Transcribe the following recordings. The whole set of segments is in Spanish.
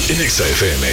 en Exa FM.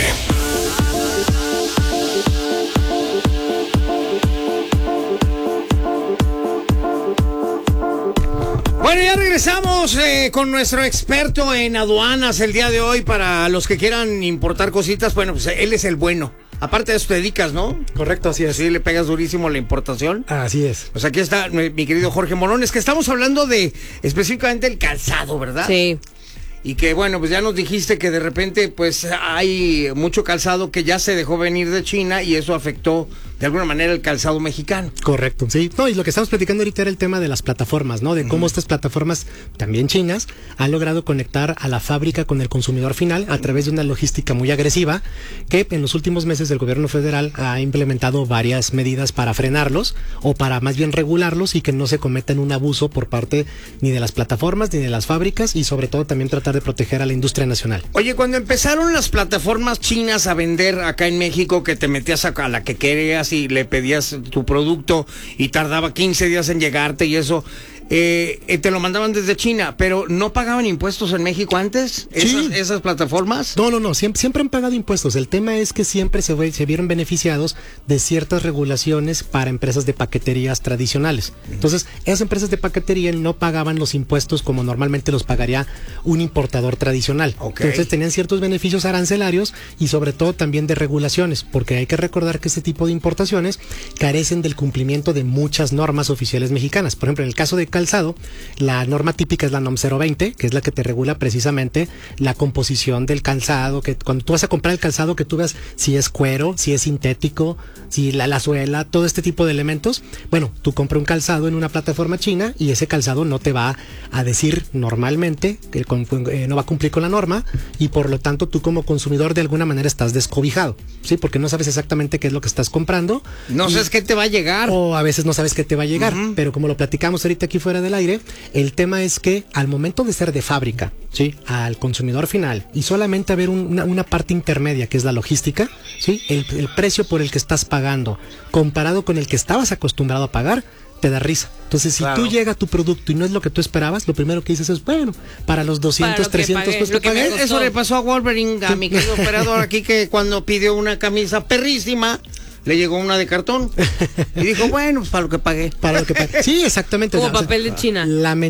Bueno, ya regresamos con nuestro experto en aduanas el día de hoy. Para los que quieran importar cositas, bueno, pues él es el bueno. Aparte de eso te dedicas, ¿no? Correcto, así es. Sí, le pegas durísimo a la importación. Así es. Pues aquí está mi querido Jorge Morón. Es que estamos hablando de específicamente el calzado, ¿verdad? Sí. Y que bueno, pues ya nos dijiste que de repente pues hay mucho calzado que ya se dejó venir de China y eso afectó de alguna manera el calzado mexicano. Correcto, sí. No, y lo que estamos platicando ahorita era el tema de las plataformas, ¿no? De cómo estas plataformas, también chinas, han logrado conectar a la fábrica con el consumidor final a través de una logística muy agresiva, que en los últimos meses el gobierno federal ha implementado varias medidas para frenarlos, o para más bien regularlos, y que no se cometan un abuso por parte ni de las plataformas, ni de las fábricas, y sobre todo también tratar de proteger a la industria nacional. Oye, cuando empezaron las plataformas chinas a vender acá en México, que te metías a la que querías y le pedías tu producto y tardaba 15 días en llegarte y eso, te lo mandaban desde China, pero ¿no pagaban impuestos en México antes? ¿Esas plataformas? No, siempre han pagado impuestos. El tema es que siempre se vieron beneficiados de ciertas regulaciones para empresas de paqueterías tradicionales. Entonces, esas empresas de paquetería no pagaban los impuestos como normalmente los pagaría un importador tradicional. Okay. Entonces, tenían ciertos beneficios arancelarios y sobre todo también de regulaciones, porque hay que recordar que este tipo de importaciones carecen del cumplimiento de muchas normas oficiales mexicanas. Por ejemplo, en el caso de calzado, la norma típica es la NOM 020, que es la que te regula precisamente la composición del calzado, que cuando tú vas a comprar el calzado, que tú veas si es cuero, si es sintético, si la suela, todo este tipo de elementos. Bueno, tú compras un calzado en una plataforma china y ese calzado no te va a decir normalmente que no va a cumplir con la norma, y por lo tanto tú como consumidor de alguna manera estás descobijado, ¿sí? Porque no sabes exactamente qué es lo que estás comprando. No sabes qué te va a llegar. O a veces no sabes qué te va a llegar. Pero como lo platicamos ahorita aquí fuera del aire, el tema es que al momento de ser de fábrica, ¿sí?, al consumidor final, y solamente haber una parte intermedia que es la logística, ¿sí?, el precio por el que estás pagando comparado con el que estabas acostumbrado a pagar, te da risa. Entonces, si tú llega tu producto y no es lo que tú esperabas, lo primero que dices es, bueno, para los 200, 300 pesos que pagué. Eso le pasó a Wolverine, a mi querido operador aquí, que cuando pidió una camisa perrísima, le llegó una de cartón y dijo, bueno, pues para lo que pagué. Para lo que pagué. Sí, exactamente. Como papel de China.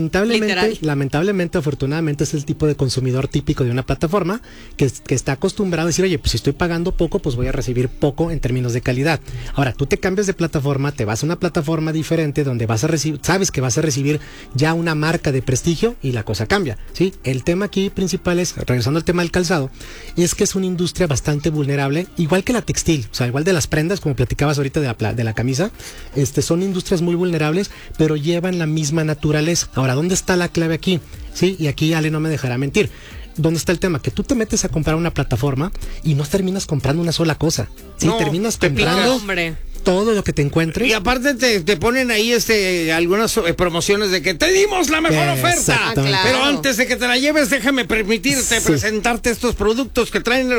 Lamentablemente, afortunadamente, es el tipo de consumidor típico de una plataforma que está acostumbrado a decir, oye, pues si estoy pagando poco, pues voy a recibir poco en términos de calidad. Ahora, tú te cambias de plataforma, te vas a una plataforma diferente donde vas a recibir, sabes que vas a recibir ya una marca de prestigio y la cosa cambia, ¿sí? El tema aquí principal es, regresando al tema del calzado, es que es una industria bastante vulnerable, igual que la textil, o sea, igual de las prendas, como platicabas ahorita de la camisa, son industrias muy vulnerables, pero llevan la misma naturaleza. Ahora, ¿dónde está la clave aquí? Sí, y aquí Ale no me dejará mentir. ¿Dónde está el tema? Que tú te metes a comprar una plataforma y no terminas comprando una sola cosa. Sí, no, terminas comprando todo lo que te encuentres. Y aparte te ponen ahí algunas promociones de que te dimos la mejor oferta. Claro. Pero antes de que te la lleves, déjame permitirte presentarte estos productos que traen el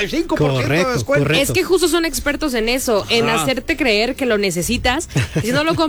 85% de descuento. Es que justo son expertos en eso, en hacerte creer que lo necesitas. Y si no lo